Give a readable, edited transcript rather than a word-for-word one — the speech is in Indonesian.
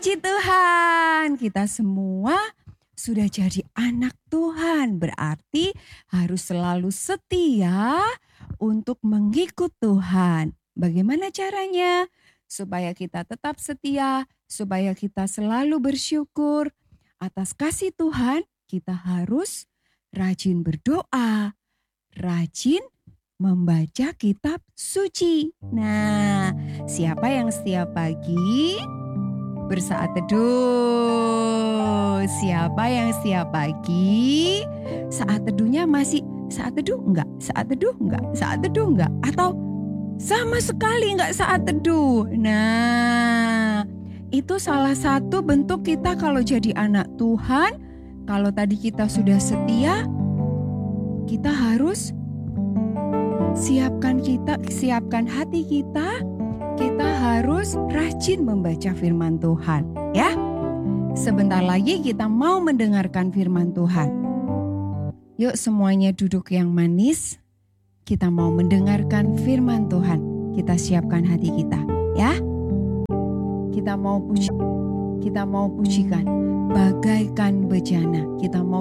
Puji Tuhan, kita semua sudah jadi anak Tuhan. Berarti harus selalu setia untuk mengikut Tuhan. Bagaimana caranya? Supaya kita tetap setia, supaya kita selalu bersyukur atas kasih Tuhan, kita harus rajin berdoa, rajin membaca kitab suci. Nah, siapa yang setiap pagi bersaat teduh? Siapa yang setiap pagi saat teduhnya masih saat teduh enggak? Saat teduh enggak? Saat teduh enggak? Atau sama sekali enggak saat teduh? Nah, itu salah satu bentuk kita kalau jadi anak Tuhan. Kalau tadi kita sudah setia, kita harus siapkan hati kita harus rajin membaca firman Tuhan, ya. Sebentar lagi kita mau mendengarkan firman Tuhan. Yuk semuanya duduk yang manis. Kita mau mendengarkan firman Tuhan. Kita siapkan hati kita, ya. Kita mau pujikan bagaikan bejana. Kita mau